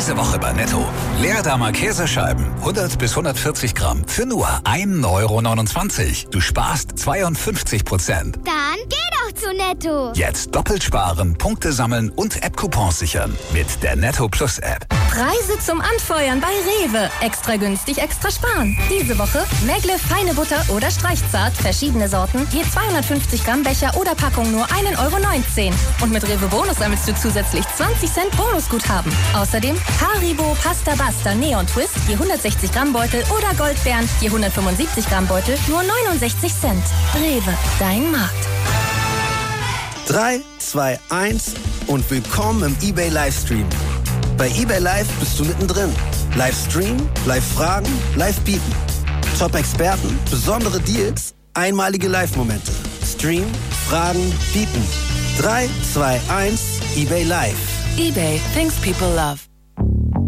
Diese Woche bei Netto. Leerdamer Käsescheiben, 100 bis 140 Gramm, für nur 1,29 €. Du sparst 52%. Dann geh doch zu Netto. Jetzt doppelt sparen, Punkte sammeln und App-Coupons sichern. Mit der Netto Plus App. Preise zum Anfeuern bei Rewe. Extra günstig, extra sparen. Diese Woche Megle feine Butter oder Streichzart. Verschiedene Sorten. Je 250 Gramm Becher oder Packung nur 1,19 €. Und mit Rewe Bonus sammelst du zusätzlich 20 Cent Bonusguthaben. Außerdem Haribo Pasta Basta Neon Twist je 160 Gramm Beutel oder Goldbeeren je 175 Gramm Beutel nur 69 Cent. Rewe, dein Markt. 3, 2, 1 und willkommen im eBay Livestream. Bei eBay Live bist du mittendrin. Livestream, Live-Fragen, Live-Bieten. Top-Experten, besondere Deals, einmalige Live-Momente. Stream, Fragen, Bieten. 3, 2, 1, eBay Live. eBay, things people love.